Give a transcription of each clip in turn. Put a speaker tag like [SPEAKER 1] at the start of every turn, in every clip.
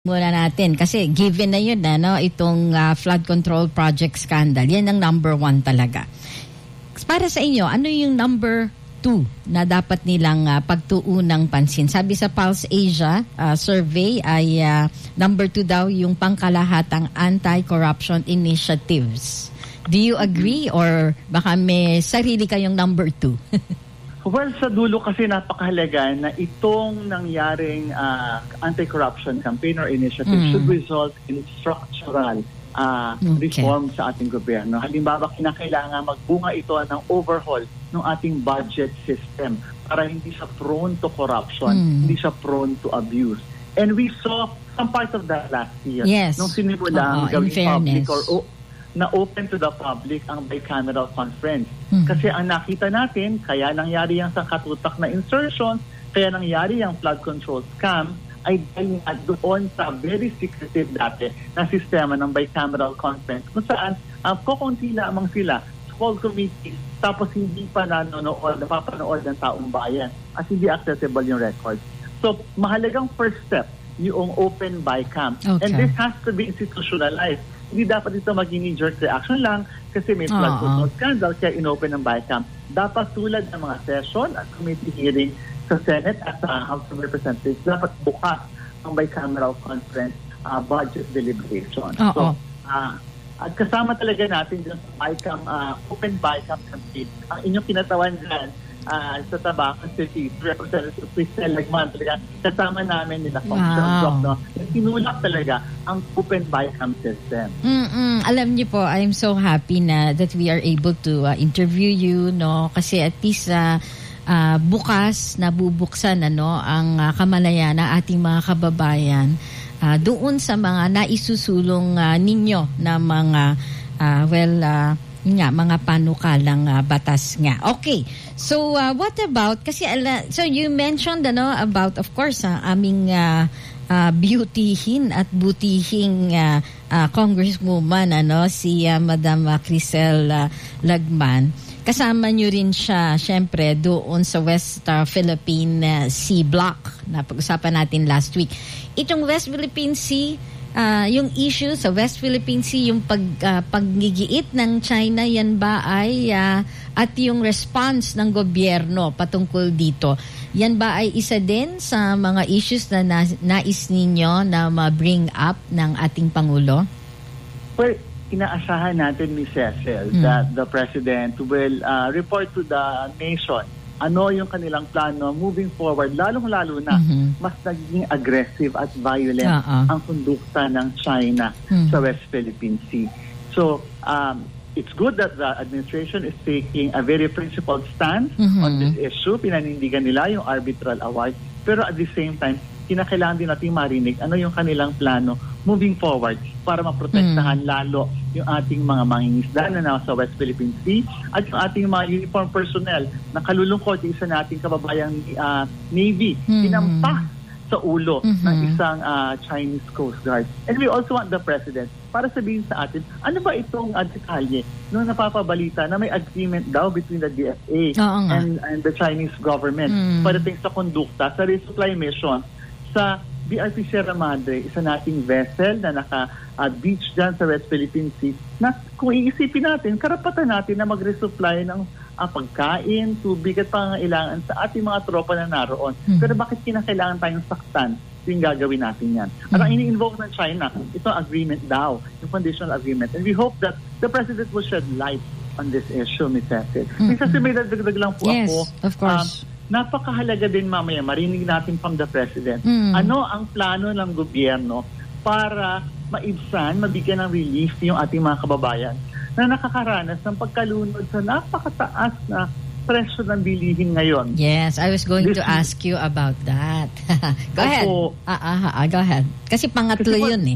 [SPEAKER 1] muna natin kasi given na yun itong flood control project scandal, yan ang number 1 talaga. Para sa inyo, ano yung number 2 na dapat nilang pagtuunang pansin? Sabi sa Pulse Asia survey ay number 2 daw yung pangkalahatang anti-corruption initiatives. Do you agree or baka may sarili kayong number 2?
[SPEAKER 2] Well, sa dulo kasi napakahalaga na itong nangyaring anti-corruption campaign or initiative should result in structural reform sa ating gobyerno. Halimbawa, kinakailangan magbunga ito ng overhaul ng ating budget system para hindi siya prone to corruption, hindi siya prone to abuse. And we saw some part of that last year.
[SPEAKER 1] Yes.
[SPEAKER 2] Nung sinimula ang gawing public or na open to the public ang bicameral conference. Kasi ang nakita natin, kaya nangyari yung sangkatutak na insertions, kaya nangyari yung flood control scam, ay dahil doon sa very secretive dati na sistema ng bicameral conference kung saan kukunti lamang sila, small committees, tapos hindi pa napapanood ng taong bayan at hindi accessible yung records. So, mahalagang first step yung open bicam. Okay. And this has to be institutionalized. Hindi dapat ito maging knee-jerk reaction lang kasi may flood control scandal kaya inopen ng BICAM. Dapat tulad ng mga session at committee hearing sa Senate at sa House of Representatives, dapat bukas ang bicameral conference budget deliberation. So, at kasama talaga natin dyan sa BICAM, open BICAM campaign. Ang inyong kinatawan dyan, sa Tabacan City, Representative Cristel Lagman, talaga kasama namin nila tinulak talaga ang open BICAM system.
[SPEAKER 1] Alam niyo po, I'm so happy na that we are able to interview you, kasi at least bukas nabubuksan ang kamalayan ng ating mga kababayan doon sa mga naisusulong ninyo na mga mga panukalang batas nga. Okay. So what about so you mentioned about of course aming beautihin at butihing congresswoman si Madam Cristel Lagman. Kasama nyo rin siya syempre doon sa West Philippine Sea Block na pag-usapan natin last week. Itong West Philippine Sea, yung issue sa West Philippine Sea, yung paggigiit ng China, yan ba ay at yung response ng gobyerno patungkol dito, yan ba ay isa din sa mga issues na nais ninyo na ma-bring up ng ating Pangulo?
[SPEAKER 2] Well, inaasahan natin, Ms. Cecil, that the President will report to the nation ano yung kanilang plano moving forward, lalong-lalo na mas naging aggressive at violent ang kondukta ng China sa West Philippine Sea. So, it's good that the administration is taking a very principled stance on this issue. Pinanindigan nila yung arbitral award. Pero at the same time, kinakailangan din natin marinig ano yung kanilang plano moving forward para maprotektahan lalo yung ating mga mangingisda na nasa West Philippine Sea at yung ating mga uniform personnel na kalulungkot yung isa nating kababayang Navy pinampas sa ulo ng isang Chinese Coast Guard. And we also want the President para sabihin sa atin, ano ba itong detalye nung napapabalita na may agreement daw between the DFA and the Chinese government pagdating sa kondukta, sa resupply mission sa BRP Sierra Madre, isa nating vessel na naka-beach dyan sa West Philippine Sea, na kung iisipin natin, karapatan natin na mag-resupply ng pagkain, tubig at pangangailangan sa ating mga tropa na naroon. Pero bakit kinakailangan tayong saktan yung gagawin natin yan? At ang ini-invoke ng China, ito ang agreement daw, yung conditional agreement. And we hope that the President will shed light on this issue, Ms. Cecil. Kasi may dagdag lang po ako.
[SPEAKER 1] Yes, of course.
[SPEAKER 2] Napakahalaga din mamaya, marinig natin from the President, ano ang plano ng gobyerno para maibsan, mabigyan ng relief yung ating mga kababayan na nakakaranas ng pagkalunod sa napakataas na presyo ng bilihin ngayon.
[SPEAKER 1] Yes, I was going to ask you about that. Go ahead. Go ahead. Kasi pangatlo yun eh.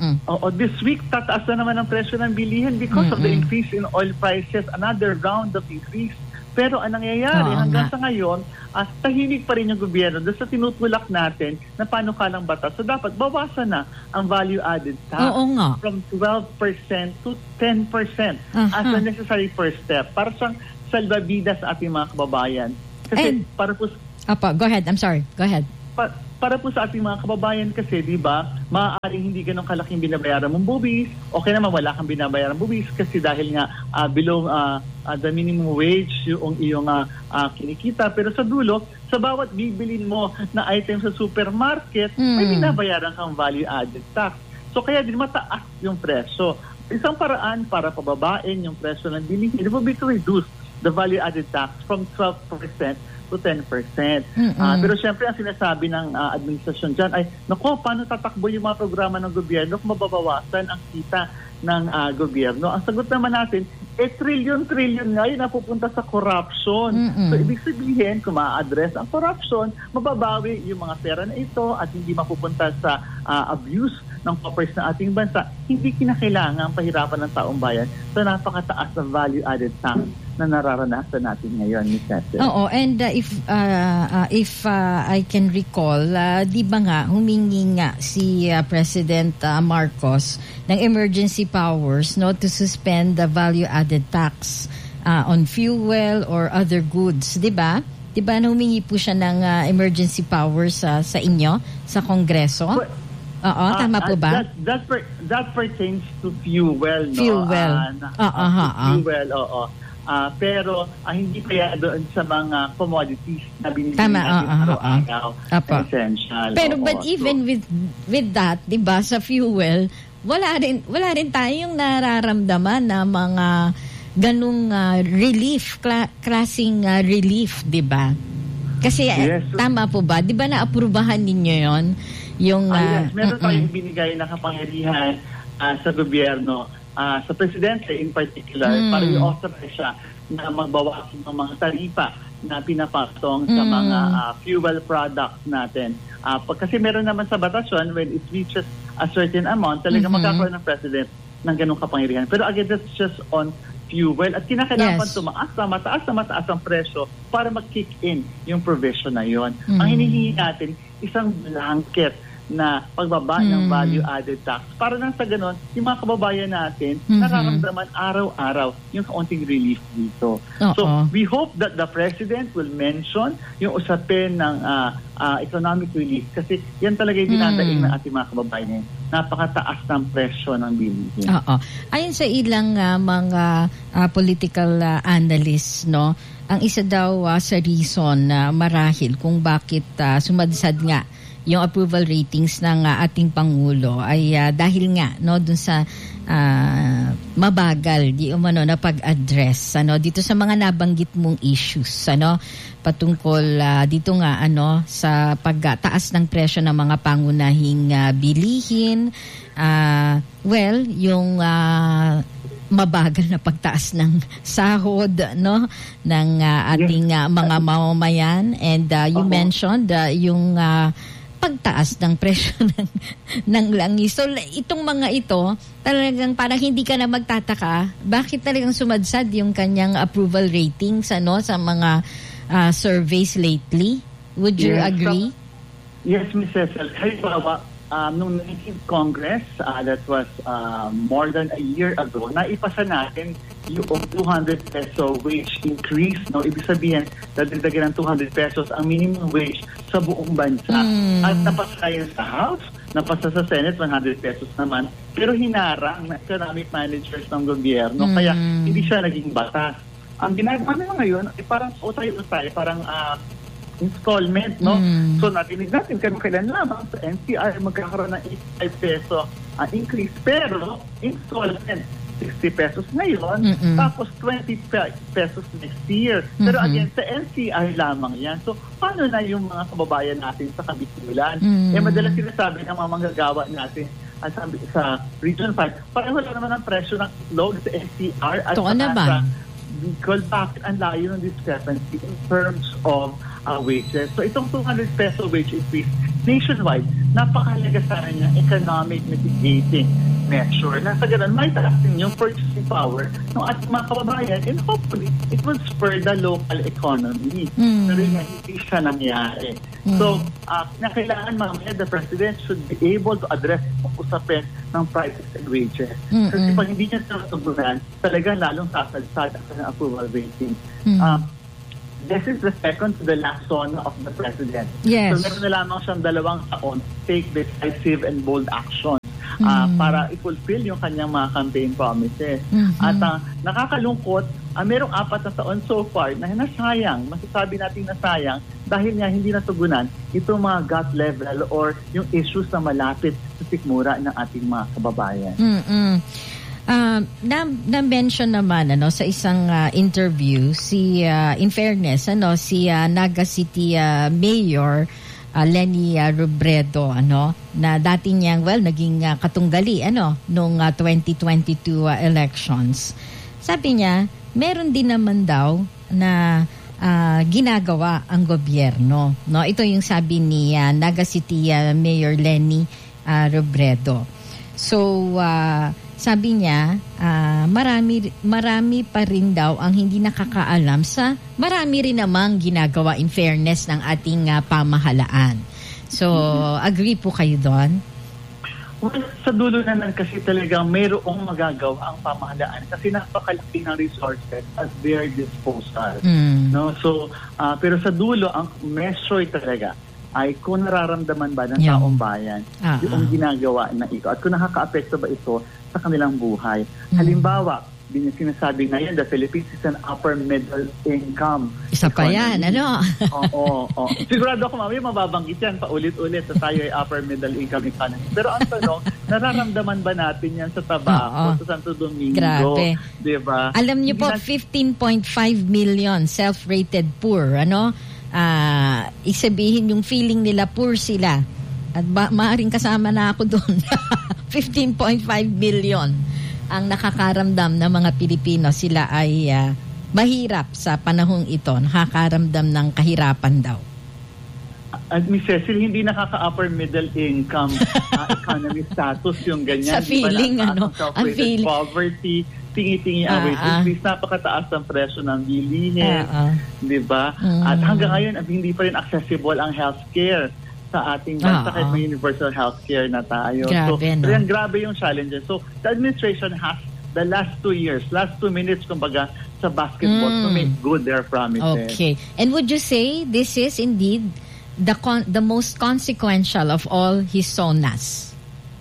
[SPEAKER 2] This week, tataas na naman ang presyo ng bilihin because of the increase in oil prices, another round of increase. Pero ang nangyayari hanggang sa ngayon, tahimik pa rin yung gobyerno doon sa tinutulak natin na panukalang batas. So dapat bawasan na ang value-added tax from 12% to 10% as a necessary first step para siyang salbabida sa ating mga kababayan. Kasi para po...
[SPEAKER 1] go ahead. I'm sorry. Go ahead.
[SPEAKER 2] para po sa ating mga kababayan kasi, di ba, maaaring hindi ganun kalaking binabayaran mong buwis, okay naman wala kang binabayaran buwis kasi dahil nga below the minimum wage yung iyong kinikita. Pero sa dulo, sa bawat bibilin mo na item sa supermarket, may binabayaran kang value-added tax. So kaya din mataas yung presyo. Isang paraan para pababain yung presyo ng bilihin, it will be to reduce the value-added tax from 12% to 10%. Pero syempre ang sinasabi ng administrasyon dyan ay, naku, paano tatakbo yung mga programa ng gobyerno kung mababawasan ang kita ng gobyerno? Ang sagot naman natin, trillion nga yun napupunta sa corruption. So ibig sabihin, kung ma-address ang corruption, mababawi yung mga pera na ito at hindi mapupunta sa abuse ng coppers ng ating bansa. Hindi kinakailangan pahirapan ng taong bayan sa napakataas na value-added tax na nararanasan natin ngayon, Ms. Cecil.
[SPEAKER 1] Oo, and if I can recall, di ba nga, humingi nga si President Marcos ng emergency powers to suspend the value-added tax on fuel or other goods, di ba? Di ba humingi po siya ng emergency powers sa inyo, sa Kongreso? Oo, tama po ba?
[SPEAKER 2] That pertains to fuel, no?
[SPEAKER 1] Fuel.
[SPEAKER 2] Fuel, oo. Pero hindi kaya doon sa mga commodities na binibili natin araw-araw na essential.
[SPEAKER 1] Pero but even with that, 'di ba, sa fuel, wala rin tayong nararamdaman na mga ganung relief, klaseng relief, 'di ba? Kasi tama po ba? 'Di ba naaprubahan ninyo 'yon? Yung
[SPEAKER 2] yes, meron tayong binigay na kapangyarihan sa gobyerno. Sa presidente in particular, para i-authorize siya na magbawas ng mga taripa na pinapatong sa mga fuel products natin. Kasi meron naman sa batas yun, when it reaches a certain amount, talaga magkakaroon ng president ng ganung kapangyarihan. Pero again, that's just on fuel. At kinakailangan mataas ang presyo para mag-kick in yung provision na yun. Ang hinihingi natin, isang blanket na pagbaba ng value-added tax. Para nang sa ganon, yung mga kababayan natin nararamdaman araw-araw yung kaunting relief dito. So, we hope that the President will mention yung usapin ng economic relief kasi yan talaga yung dinadaing ng ating mga kababayan. Napakataas ng presyo ng bilihin.
[SPEAKER 1] Ayon sa ilang mga political analysts, ang isa daw sa reason na marahil kung bakit sumadsad nga yung approval ratings ng ating Pangulo ay dahil nga dun sa mabagal na pag-address dito sa mga nabanggit mong issues patungkol dito nga sa pagtaas ng presyo ng mga pangunahing bilihin, yung mabagal na pagtaas ng sahod ng ating mga mamamayan, and you mentioned yung pagtaas ng presyo ng langis. So itong mga ito, talagang parang hindi ka na magtataka bakit talagang sumadsad yung kanyang approval ratings sa mga surveys lately. Would you agree?
[SPEAKER 2] Yes, Ms. Cecil. Halimbawa, nung 19th Congress, that was more than a year ago, naipasa natin yung 200 peso wage increase. Ibig sabihin, dadagdagan ng 200 pesos ang minimum wage sa buong bansa. At napasa yun sa House, napasa sa Senate, 100 pesos naman. Pero hinarang na economic managers ng gobyerno, kaya hindi siya naging batas. Ang ginagawa na ngayon, parang parang installment, So natinig natin kailan lamang sa NCR magkakaroon ng 85 peso increase, pero installment 60 pesos ngayon, tapos 20 pesos next year. Pero again, sa NCR lamang yan. So, paano na yung mga kababayan natin sa Kabikulan? Madalas sinasabi ng mga manggagawa natin sa Region 5, parang wala naman ang presyo ng load sa NCR at sa Bicol. Bakit ang layo ng discrepancy in terms of wages? So, itong 200 peso wage increase nationwide, napakahalaga sana niya economic mitigating measure. Nasa ganun, may taas din yung purchasing power ng ating mga kababayan, and hopefully, it will spur the local economy. Pero hindi siya nangyari. So, kailangan mamaya the President should be able to address ang usapin ng prices and wages. Kasi pag hindi niya natutugunan, talagang lalong sasadsad ang approval rating. this is the second to the last SONA of the President.
[SPEAKER 1] Yes.
[SPEAKER 2] So meron na lamang siyang 2 taon take decisive and bold action para i-fulfill yung kanyang mga campaign promises. At nakakalungkot, merong 4 na taon so far na nasayang, masasabi natin nasayang dahil nga hindi natugunan itong mga gut level or yung issues na malapit sa sikmura ng ating mga kababayan.
[SPEAKER 1] Na-mention naman sa isang interview si in fairness si Naga City Mayor Leni Robredo na dati niyang naging katunggali nung 2022 elections. Sabi niya meron din naman daw na ginagawa ang gobyerno, ito yung sabi ni Naga City Mayor Leni Robredo. So sabi niya, marami pa rin daw ang hindi nakakaalam sa marami rin namang ginagawa in fairness ng ating pamahalaan. So, agree po kayo doon?
[SPEAKER 2] Well, sa dulo naman kasi talagang mayroong magagawa ang pamahalaan kasi napakalaki ng resources at their disposal. So, pero sa dulo, ang measure talaga ay kung nararamdaman ba ng taong bayan yung ginagawa na ito at kung nakaka-apekto ba ito sa kanilang buhay. Halimbawa, sinasabi ngayon, the Philippines is an upper middle income
[SPEAKER 1] Isa pa yan,
[SPEAKER 2] Oo. Sigurado ako mamaya mababanggit yan paulit-ulit sa tayo ay upper middle income economy. Pero ang tanong, nararamdaman ba natin yan sa Tabaco, sa Santo Domingo?
[SPEAKER 1] Grabe.
[SPEAKER 2] Diba?
[SPEAKER 1] Alam niyo po, 15.5 million self-rated poor, isabihin yung feeling nila poor sila. At maaaring kasama na ako doon. 15.5 billion ang nakakaramdam ng mga Pilipino. Sila ay mahirap sa panahong ito. Nakakaramdam ng kahirapan daw.
[SPEAKER 2] At Ms. Cecil, hindi nakaka-upper middle income economy status yung ganyan.
[SPEAKER 1] Sa feeling,
[SPEAKER 2] ang feeling. Poverty, tingi-tingi ang wages, napakataas ang presyo ng bilihin. Diba? At hanggang ngayon, hindi pa rin accessible ang healthcare sa ating bansa kahit may universal healthcare na tayo.
[SPEAKER 1] Grabe,
[SPEAKER 2] grabe yung challenges. So, the administration has the last 2 years, last 2 minutes, kumbaga, sa basketball to make good their promises.
[SPEAKER 1] Okay. And would you say this is indeed the most consequential of all his SONAs?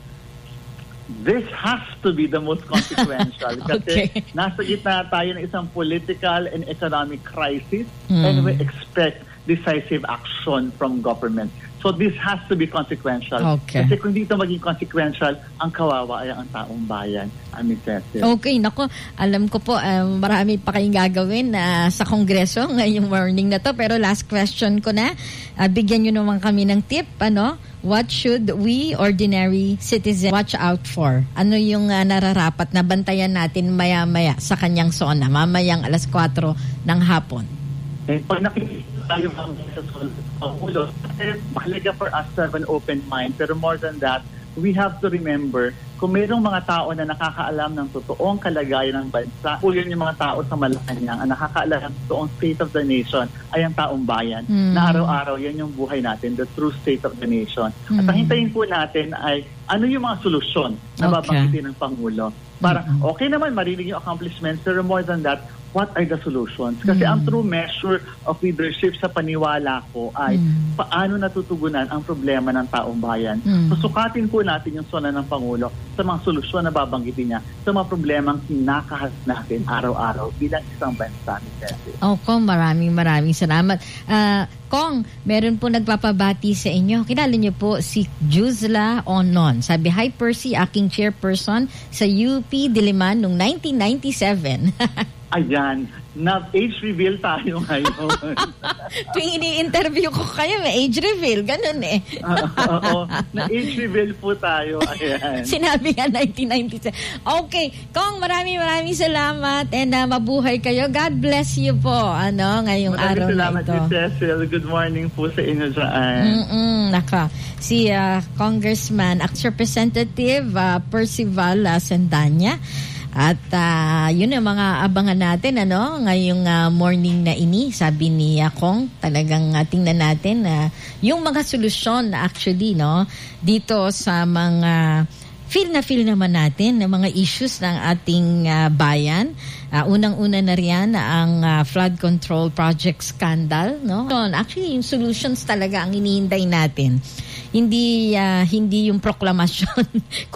[SPEAKER 2] This has to be the most consequential kasi nasa gitna tayo ng isang political and economic crisis and we expect decisive action from government. So this has to be consequential. Kasi kung dito maging consequential, ang kawawa ay ang taong bayan.
[SPEAKER 1] Okay, nako. Alam ko po, marami pa kayong gagawin sa Kongreso ngayong morning na to. Pero last question ko na, bigyan nyo naman kami ng tip, what should we ordinary citizens watch out for? Ano yung nararapat na bantayan natin maya-maya sa kanyang SONA, mamayang 4:00 ng hapon?
[SPEAKER 2] Pag nakikita tayo sa Pangulo, mahalaga for us to have an open mind. Pero more than that, we have to remember, kung mayroong mga tao na nakakaalam ng totoong kalagayan ng bansa, kung yun yung mga tao sa Malacanang, ang nakakaalam ng totoong state of the nation ay ang taong bayan. Na araw-araw, yan yung buhay natin, the true state of the nation. At ang hintayin po natin ay ano yung mga solusyon na babanggitin ng Pangulo. Para okay naman marinig yung accomplishments, pero more than that, what are the solutions? Kasi ang true measure of leadership sa paniwala ko ay paano natutugunan ang problema ng taong bayan. Susukatin po natin yung SONA ng Pangulo sa mga solusyon na babanggitin niya sa mga problemang kinakahas natin araw-araw bilang isang bansa.
[SPEAKER 1] Kong, maraming salamat. Kong, meron po nagpapabati sa inyo. Kilala niyo po si Juzla Onon. Sabi, hi Percy, aking chairperson sa UP Diliman noong 1997.
[SPEAKER 2] Ayan, na-age reveal tayo ngayon.
[SPEAKER 1] Tuwing ini-interview ko kayo, may age reveal. Ganun
[SPEAKER 2] Oo, na-age reveal po tayo. Ayan.
[SPEAKER 1] Sinabi nga 1997. Okay, Kong, maraming salamat and mabuhay kayo. God bless you po, ngayong araw na ito.
[SPEAKER 2] Maraming salamat, Cecil. Good morning po sa inyo dyan.
[SPEAKER 1] Si Congressman, Representative Percival Sandanya. At yun ang mga abangan natin ngayong morning na ini. Sabi ni Kong, talagang tingnan natin yung mga solusyon actually dito sa mga feel naman natin ng mga issues ng ating bayan. Unang-una na riyan ang flood control project scandal, no? Actually, yung solutions talaga ang hinihintay natin. Hindi yung proklamasyon